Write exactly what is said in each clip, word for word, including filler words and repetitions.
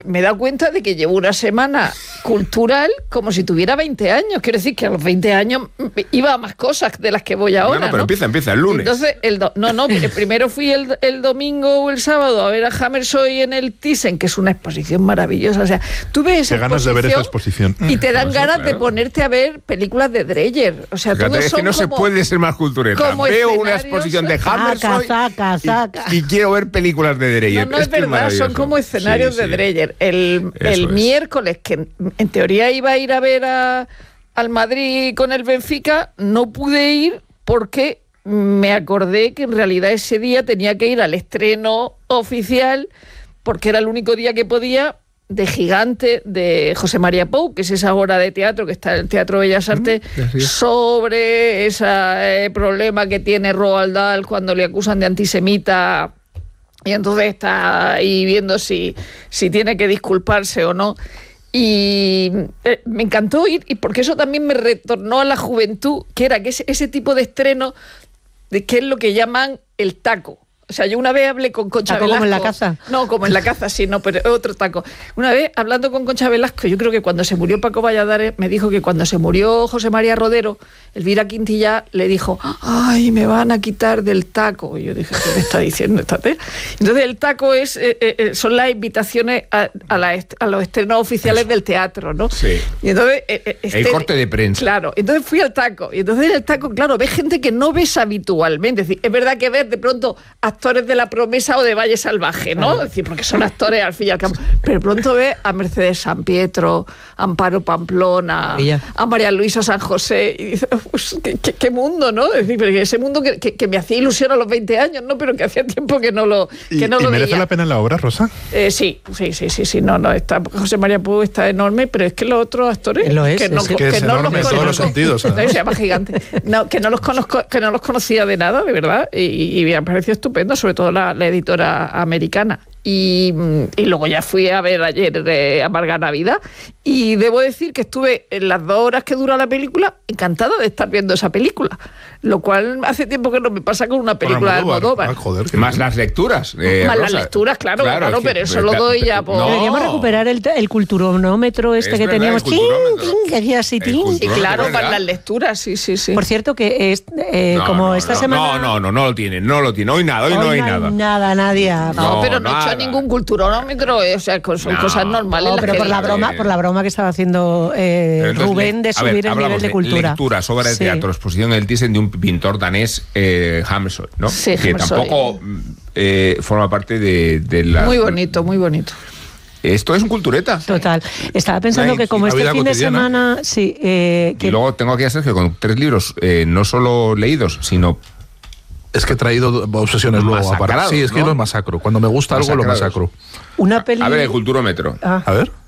me he dado cuenta de que llevo una semana cultural como si tuviera veinte años. Quiero decir que a los veinte años iba a más cosas de las que voy ahora. No, no, pero ¿no? empieza, empieza el lunes. Entonces, el do- no, no, primero fui el, el domingo o el sábado a ver a Hammershøi en el Thyssen, que es una exposición maravillosa. O sea, tú ves esa Qué ganas de ver esa exposición. y te dan Eso, ganas claro. de ponerte a ver películas de Dreyer. O sea, Fíjate, todos es son que no se como- puede ser más cultureta. como Veo una escenarios. exposición de Saca, Hammershøi saca, saca. y, y quiero ver películas de Dreyer. No, no es Esto verdad, maravilloso. son como escenarios Sí, de sí. Dreyer. El, Eso el es. miércoles, que en teoría iba a ir a ver a, al Madrid con el Benfica, no pude ir porque me acordé que en realidad ese día tenía que ir al estreno oficial, porque era el único día que podía, de Gigante, de José María Pou, que es esa obra de teatro que está en el Teatro Bellas Artes, Mm, sobre ese eh, problema que tiene Roald Dahl cuando le acusan de antisemita. Y entonces está ahí viendo si, si tiene que disculparse o no. Y eh, me encantó ir, y porque eso también me retornó a la juventud, que era que ese, ese tipo de estreno, de que es lo que llaman el taco. O sea, yo una vez hablé con Concha ¿Taco Velasco. como en la caza? No, como en la caza, sí, no, pero otro taco. Una vez, hablando con Concha Velasco, yo creo que cuando se murió Paco Valladares, me dijo que cuando se murió José María Rodero, Elvira Quintilla le dijo, ay, me van a quitar del taco. Y yo dije, ¿qué me está diciendo esta tía? Entonces el taco es, eh, eh, son las invitaciones a, a, la est- a los estrenos oficiales del teatro, ¿no? Sí. Y entonces, eh, eh, El este- corte de prensa. Claro, entonces fui al taco. Y entonces en el taco, claro, ves gente que no ves habitualmente. Es decir, es verdad que ves de pronto actores de La Promesa o de Valle Salvaje, ¿no? Es decir, porque son actores al fin y al cabo. Pero de pronto ves a Mercedes San Pietro, a Amparo Pamplona, Ella. a María Luisa San José. Y dices, pues, ¿qué, qué, qué mundo, ¿no? Es decir, porque ese mundo que, que, que me hacía ilusión a los veinte años, ¿no? Pero que hacía tiempo que no lo, ¿Y, que no y lo merece veía. la pena la obra, Rosa? Eh, sí, sí, sí, sí, sí, no, no, está, José María Pou está enorme, pero es que los otros actores Lo es, que no, es que que es no enorme los en todos los conozco, sentidos, no, además. se llama Gigante, no, que no los conozco, que no los conocía de nada, de verdad, y, y me ha parecido estupendo, sobre todo la, la editora americana. Y, y luego ya fui a ver ayer eh, Amarga Navidad, y debo decir que estuve en las dos horas que dura la película encantada de estar viendo esa película, lo cual hace tiempo que no me pasa con una película de Almodóvar. Ah, joder, qué Más bien. las lecturas. eh, Más las Rosa. lecturas, claro, claro, es que- pero eso lo doy ya por- No. Deberíamos recuperar el, el culturonómetro este Es que verdad, teníamos. el Tin, culturómetro. tin, que hacía así, El tin. Y culturómetro. claro, ¿verdad? para las lecturas, sí, sí, sí. Por cierto, que es eh, No, como no, esta no, semana. No, no, no, no lo tiene, no lo tiene. Hoy nada, hoy, no hay nada. Nada, Nadia. No, No, pero no he nada. hecho ningún culturómetro, eh, o sea, con- son No, cosas normales. No, las pero que por la digo. broma, por la broma que estaba haciendo eh, Pero entonces, Rubén de a ver, subir el hablamos nivel de cultura. Lecturas, obra de Sí. teatro, exposición en el Thyssen de un pintor danés, eh, Hammershøi, ¿no? Sí, que Hammershøi. tampoco eh, forma parte de, de la... Muy bonito, muy bonito. Esto es un cultureta. Total. Estaba pensando Ay, que como la este vida fin de cotidiana. semana, sí, eh, que Y luego tengo aquí a Sergio con tres libros, eh, no solo leídos, sino... Es que he traído obsesiones luego. Masacrados, aparte. Sí, es que ¿no? los masacro. Cuando me gusta algo, lo Masacrados. masacro. una peli. A ver, el culturómetro. Ah, A ver.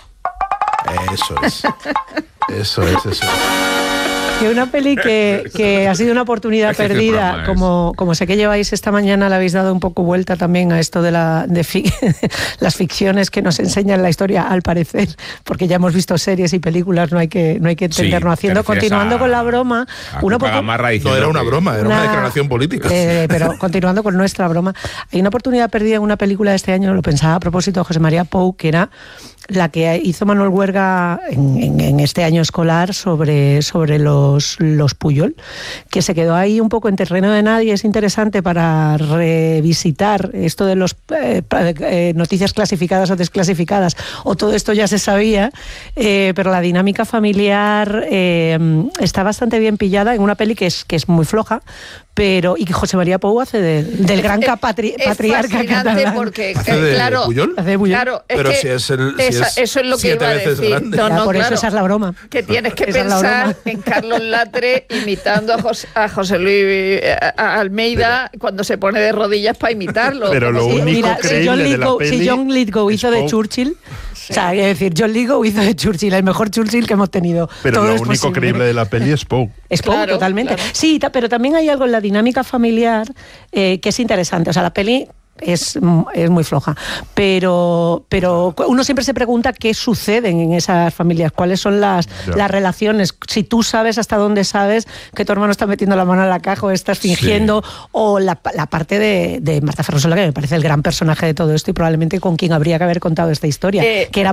Eso es. Eso es, eso es. que una peli que, que ha sido una oportunidad Es que este perdida, programa es- como, como sé que lleváis esta mañana, le habéis dado un poco vuelta también a esto de, la, de fi- las ficciones que nos enseñan la historia, al parecer, porque ya hemos visto series y películas, no hay que, no hay que Sí, entendernos haciendo. te refieres Continuando a- con la broma, a una Cuca oportu- Gamarra No diciendo era una que- broma, era una, declaración política. eh, pero continuando con nuestra broma, hay una oportunidad perdida en una película de este año, lo pensaba a propósito de José María Pou, que era la que hizo Manuel Huerga en, en, en este año escolar sobre, sobre los, los Puyol, que se quedó ahí un poco en terreno de nadie. Es interesante para revisitar esto de los eh, eh, noticias clasificadas o desclasificadas, o todo esto ya se sabía, eh, pero la dinámica familiar eh, está bastante bien pillada en una peli que es, que es muy floja, pero y que José María Pou hace de, del gran Es- patri, es patriarca fascinante catalán. porque, ¿Hace eh, de claro, Puyol? Hace de Puyol. claro, es Pero que si es el- si esa- es eso es lo que siete iba a veces decir. grande. No, Ya, no, por eso claro, esa es la broma. que tienes que Esa es la pensar broma. en Carlos Latre imitando a José, a José Luis eh, a- a Almeida cuando se pone de rodillas para imitarlo. Pero Como lo si- único Mira, si creíble John de la Lithgow, si peli John Lithgow es hizo de Pou. Churchill, o sea, es decir, John Lithgow hizo de Churchill, el mejor Churchill que hemos tenido. Pero Todo lo es único posible. creíble de la peli es Pou. Es Pou, Claro, totalmente. claro. Sí, ta- pero también hay algo en la dinámica familiar eh, que es interesante. O sea, la peli es, es muy floja. Pero, pero uno siempre se pregunta qué sucede en esas familias, cuáles son las, las relaciones. Si tú sabes hasta dónde sabes que tu hermano está metiendo la mano en la caja o estás fingiendo, sí. o la, la parte de, de Marta Ferrusola, que me parece el gran personaje de todo esto y probablemente con quien habría que haber contado esta historia, eh, que era